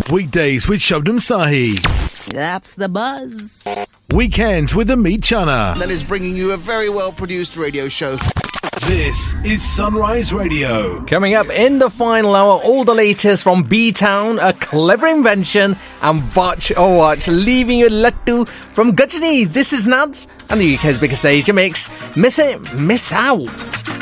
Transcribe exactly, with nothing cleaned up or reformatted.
Weekdays with Shabnam Sahi. That's the buzz. Weekends with Amit Chana. That is bringing you a very well-produced radio show. This is Sunrise Radio. Coming up in the final hour, all the latest from B-Town, a clever invention, and Watch or Watch, leaving you Lattu from Gajani. This is Nads, and the U K's biggest Asia mix. Miss it, miss out.